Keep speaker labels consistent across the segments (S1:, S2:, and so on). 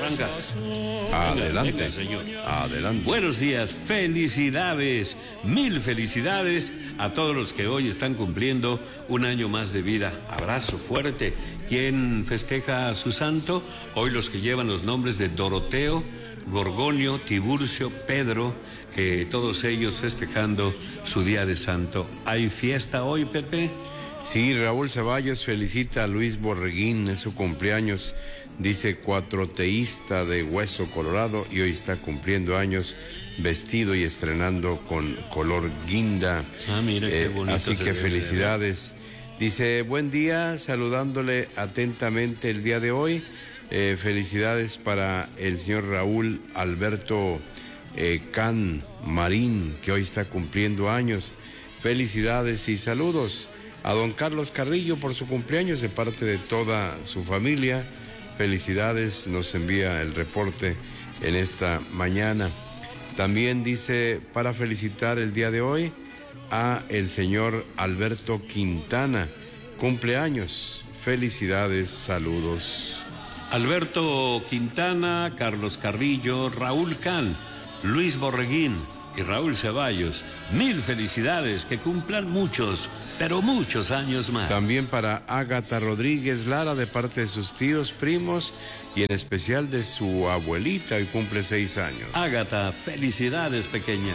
S1: arranca.
S2: Adelante.
S1: Venga, señor.
S2: Adelante.
S1: Buenos días, felicidades, mil felicidades a todos los que hoy están cumpliendo un año más de vida. Abrazo fuerte. ¿Quién festeja a su santo? Hoy los que llevan los nombres de Doroteo, Gorgonio, Tiburcio, Pedro, todos ellos festejando su día de santo. ¿Hay fiesta hoy, Pepe?
S2: Sí, Raúl Ceballos felicita a Luis Borreguín, es su cumpleaños, dice cuatroteísta de Hueso Colorado, y hoy está cumpliendo años, vestido y estrenando con color guinda.
S1: Ah, mira qué bonito.
S2: Así que felicidades. Dice, buen día, saludándole atentamente el día de hoy. Felicidades para el señor Raúl Alberto Can Marín, que hoy está cumpliendo años. Felicidades y saludos a don Carlos Carrillo por su cumpleaños de parte de toda su familia. Felicidades, nos envía el reporte en esta mañana. También dice, para felicitar el día de hoy a el señor Alberto Quintana, cumpleaños. Felicidades, saludos.
S1: Alberto Quintana, Carlos Carrillo, Raúl Can, Luis Borreguín y Raúl Ceballos, mil felicidades, que cumplan muchos, pero muchos años más.
S2: También para Ágata Rodríguez Lara, de parte de sus tíos, primos y en especial de su abuelita, hoy cumple 6 años.
S1: Ágata, felicidades, pequeña.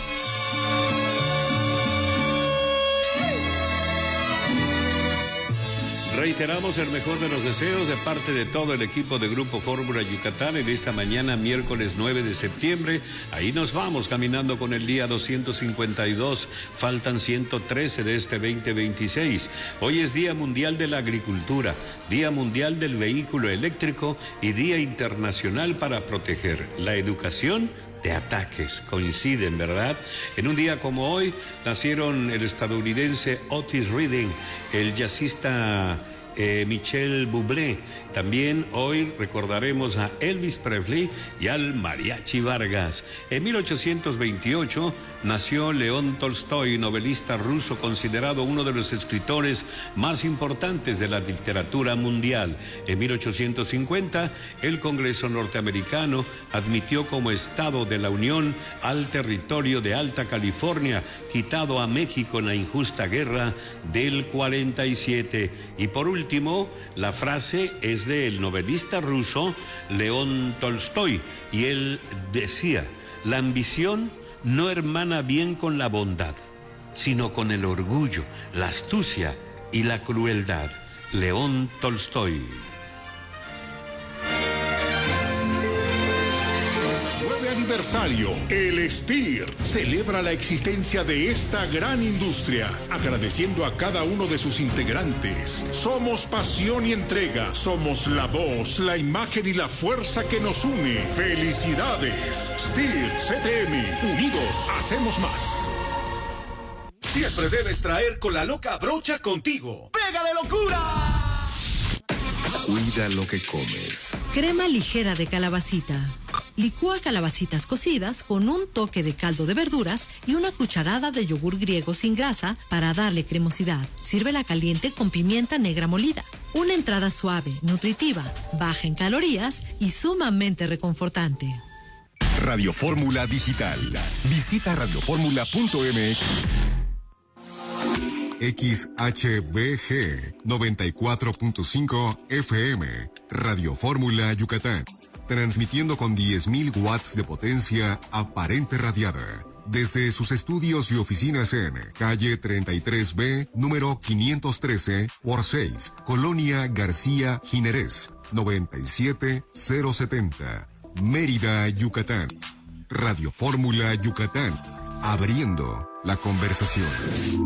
S1: Reiteramos el mejor de los deseos de parte de todo el equipo de Grupo Fórmula Yucatán en esta mañana, miércoles 9 de septiembre. Ahí nos vamos caminando con el día 252. Faltan 113 de este 2026. Hoy es Día Mundial de la Agricultura, Día Mundial del Vehículo Eléctrico y Día Internacional para proteger la educación de ataques. Coinciden, ¿verdad? En un día como hoy nacieron el estadounidense Otis Redding, el jazzista Michel Bublé. También hoy recordaremos a Elvis Presley y al Mariachi Vargas. En 1828 nació León Tolstoy, novelista ruso considerado uno de los escritores más importantes de la literatura mundial. En 1850, el Congreso norteamericano admitió como Estado de la Unión al territorio de Alta California, quitado a México en la injusta guerra del 47. Y por último, la frase es del novelista ruso León Tolstoy, y él decía: la ambición no hermana bien con la bondad, sino con el orgullo, la astucia y la crueldad. León Tolstoy.
S3: Aniversario. El STIR celebra la existencia de esta gran industria, agradeciendo a cada uno de sus integrantes. Somos pasión y entrega, somos la voz, la imagen y la fuerza que nos une. ¡Felicidades! STIR CTM, unidos hacemos más.
S4: Siempre debes traer con la loca brocha contigo. ¡Pega de locura!
S5: Cuida lo que comes.
S6: Crema ligera de calabacita. Licúa calabacitas cocidas con un toque de caldo de verduras y una cucharada de yogur griego sin grasa para darle cremosidad. Sírvela caliente con pimienta negra molida. Una entrada suave, nutritiva, baja en calorías y sumamente reconfortante.
S5: Radio Fórmula Digital. Visita radioformula.mx. XHBG 94.5 FM, Radio Fórmula Yucatán, transmitiendo con 10.000 watts de potencia aparente radiada, desde sus estudios y oficinas en calle 33B, número 513 por 6, Colonia García Jiménez, 97070, Mérida, Yucatán. Radio Fórmula Yucatán, abriendo la conversación.